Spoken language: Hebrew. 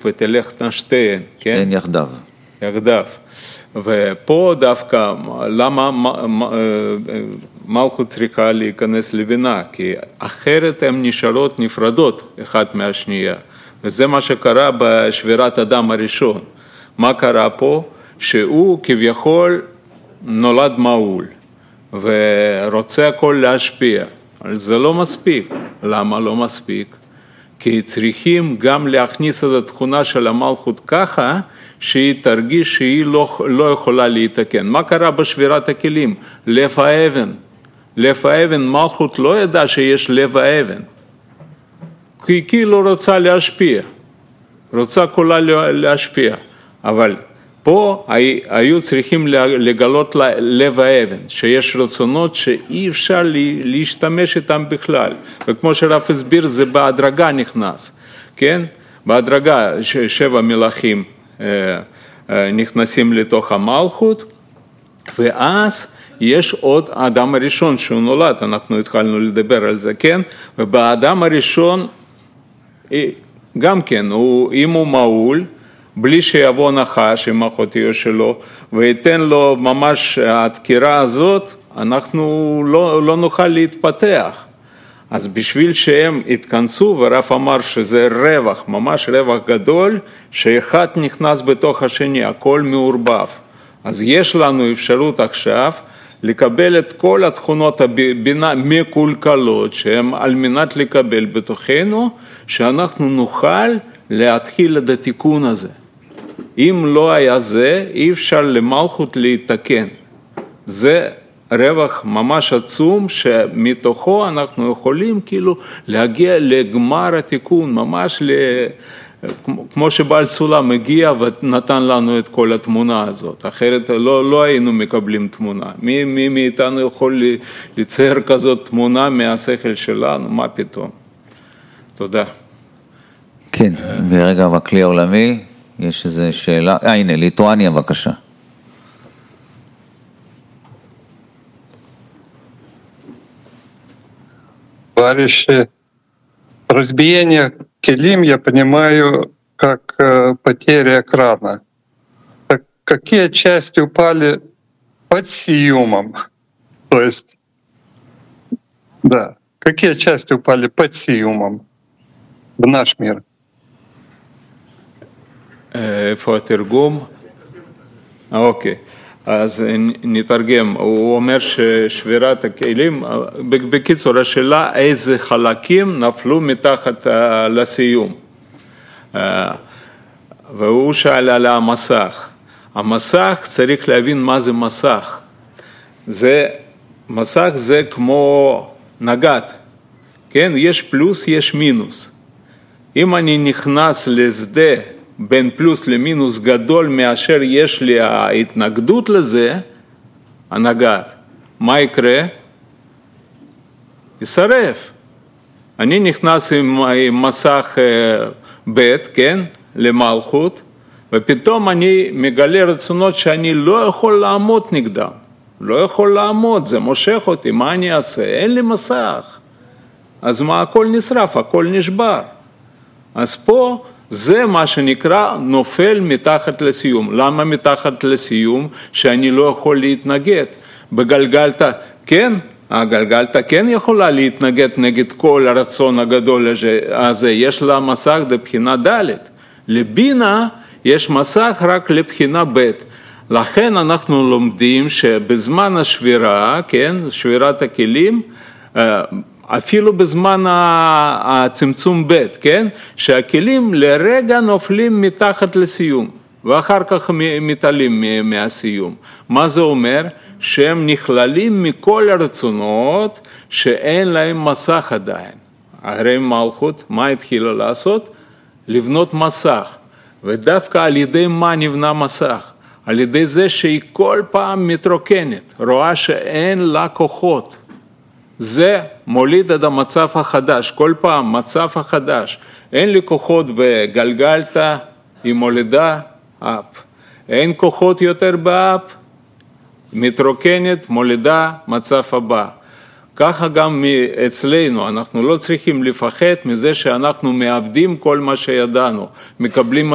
ותלכנה שתיהן, כן? שתיהן יחדיו. יחדיו. ופה דווקא, למה מלכות צריכה להיכנס לבינה? כי אחרת הן נשארות נפרדות אחת מהשנייה. וזה מה שקרה בשבירת אדם הראשון. מה קרה פה? שהוא כביכול נולד מעול, ורוצה הכל להשפיע. אבל זה לא מספיק. למה לא מספיק? כי צריכים גם להכניס את התכונה של המלכות ככה, שהיא תרגיש שהיא לא יכולה להתקן. מה קרה בשבירת הכלים? לב האבן. לב האבן, מלכות לא ידע שיש לב האבן. כי כאילו רוצה להשפיע. רוצה כולה להשפיע. אבל פה היו צריכים לגלות לב האבן, שיש רצונות שאי אפשר להשתמש איתם בכלל. וכמו שרב הסביר, זה בהדרגה נכנס. כן? בהדרגה 7 מלאכים נכנסים לתוך המלכות, ואז יש עוד האדם הראשון שהוא נולד, אנחנו התחלנו לדבר על זה, כן? ובאדם הראשון, גם כן, אם הוא מעול, בלי שיבוא נחש עם אחותיו שלו, ויתן לו ממש הדקירה הזאת, אנחנו לא נוכל להתפתח. אז בשביל שהם התכנסו, ורב אמר שזה רווח, ממש רווח גדול, שאחד נכנס בתוך השני, הכל מעורבב. אז יש לנו אפשרות עכשיו לקבל את כל התכונות הבינה מקולקלות, שהן על מנת לקבל בתוכנו, שאנחנו נוכל להתחיל את התיקון הזה. אם לא היה זה, אי אפשר למלכות להתקן. זה רווח ממש עצום, שמתוכו אנחנו יכולים כאילו להגיע לגמר התיקון, ממש כמו שבעל סולם מגיע ונתן לנו את כל התמונה הזאת. אחרת לא היינו מקבלים תמונה. מי מאיתנו יכול לצייר כזאת תמונה מהשכל שלנו? מה פתאום? תודה. כן, ורגע בכלי העולמי, יש איזו שאלה, הנה, ליטואניה בבקשה. Товарищи, разбиение келим я понимаю как потеря экрана. Так какие части упали под сиюмом? То есть, да, какие части упали под сиюмом в наш мир? איפה התרגום? אוקיי. אז נתרגם, הוא אומר ששבירת הכלים, בקיצור השאלה איזה חלקים נפלו מתחת לסיום. והוא שאל על המסך. המסך צריך להבין מה זה מסך. מסך זה כמו נגד, כן? יש פלוס, יש מינוס. אם אני נכנס לשדה בין פלוס למינוס גדול מאשר יש לי ההתנגדות לזה, הנגד. מה יקרה? ישרף. אני נכנס עם מסך ב', כן? למלכות, ופתאום אני מגלה רצונות שאני לא יכול לעמוד נגדם. לא יכול לעמוד, זה מושך אותי, מה אני אעשה? אין לי מסך. אז מה? הכל נשרף, הכל נשבר. אז פה זה מה שנקרא נופל מתחת לסיום. למה מתחת לסיום? שאני לא יכול להתנגד. בגלגלתא, כן, הגלגלתא כן יכולה להתנגד נגד כל הרצון הגדול הזה. יש לה מסך לבחינה ד'. לבינה יש מסך רק לבחינה ב'. לכן אנחנו לומדים שבזמן השבירה, כן, שבירת הכלים, אפילו בזמן הצמצום ב', כן? שהכלים לרגע נופלים מתחת לסיום, ואחר כך מתעלים מהסיום. מה זה אומר? שהם נכללים מכל הרצונות שאין להם מסך עדיין. הרי מלכות, מה התחילה לעשות? לבנות מסך. ודווקא על ידי מה נבנה מסך? על ידי זה שהיא כל פעם מתרוקנת, רואה שאין לה כוחות. זה מוליד את המצב החדש, כל פעם מצב החדש. אין לי כוחות בגלגלתא, היא מולידה אפ. אין כוחות יותר באפ, מתרוקנת, מולידה מצב הבא. ככה גם אצלנו, אנחנו לא צריכים לפחד מזה שאנחנו מאבדים כל מה שידענו, מקבלים